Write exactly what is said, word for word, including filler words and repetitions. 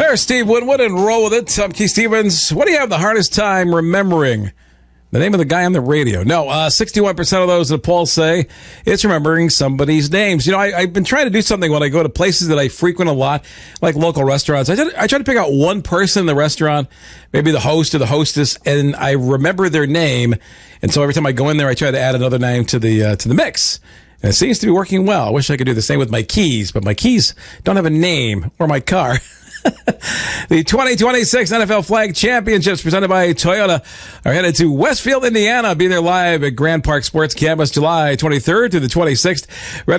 There's Steve Winwood, and roll with it. I'm Keith Stevens. What do you have the hardest time remembering? The name of the guy on the radio. No, uh, sixty-one percent of those in the poll say it's remembering somebody's names. You know, I, I've been trying to do something when I go to places that I frequent a lot, like local restaurants. I try, to, I try to pick out one person in the restaurant, maybe the host or the hostess, and I remember their name. And so every time I go in there, I try to add another name to the uh, to the mix. And it seems to be working well. I wish I could do the same with my keys, but my keys don't have a name, or my car. The twenty twenty-six N F L Flag Championships presented by Toyota are headed to Westfield, Indiana. Be there live at Grand Park Sports Campus July twenty-third to the twenty-sixth.